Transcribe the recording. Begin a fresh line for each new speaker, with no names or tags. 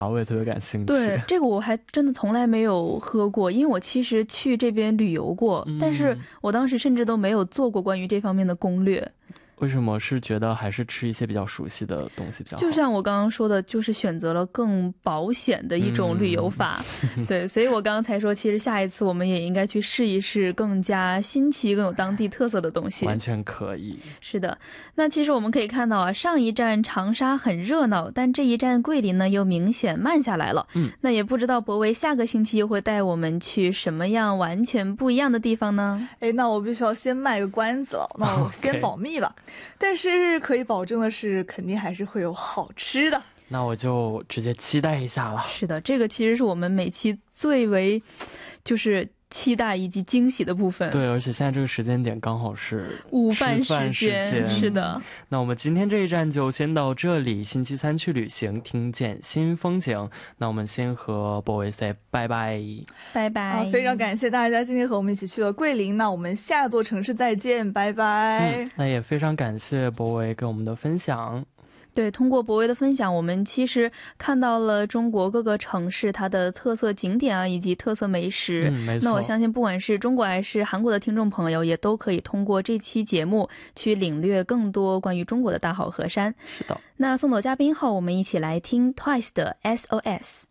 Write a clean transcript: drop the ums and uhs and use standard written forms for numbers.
我也特别感兴趣。
对，这个我还真的从来没有喝过，因为我其实去这边旅游过，但是我当时甚至都没有做过关于这方面的攻略。
为什么是觉得还是吃一些比较熟悉的东西比较好？
就像我刚刚说的，就是选择了更保险的一种旅游法。对，所以我刚刚才说，其实下一次我们也应该去试一试更加新奇、更有当地特色的东西。
完全可以。
是的，那其实我们可以看到啊，上一站长沙很热闹，但这一站桂林呢又明显慢下来了。那也不知道博维下个星期又会带我们去什么样完全不一样的地方呢？
那我必须要先卖个关子了，那我先保密吧。但是可以保证的是，肯定还是会有好吃的。
那我就直接期待一下了。
是的，这个其实是我们每期最为就是期待以及惊喜的部分。
对，而且现在这个时间点刚好是
午饭时间。是的。
那我们今天这一站就先到这里，星期三去旅行，听见新风景。那我们先和博维 say 拜拜。
拜拜。
非常感谢大家今天和我们一起去了桂林，那我们下座城市再见，拜拜。
那也非常感谢博维跟我们的分享。
对，通过博维的分享，我们其实看到了中国各个城市它的特色景点啊，以及特色美食。
没错。
那我相信不管是中国还是韩国的听众朋友，也都可以通过这期节目去领略更多关于中国的大好河山。
是的。
那送走嘉宾后，我们一起来听 Twice 的 SOS。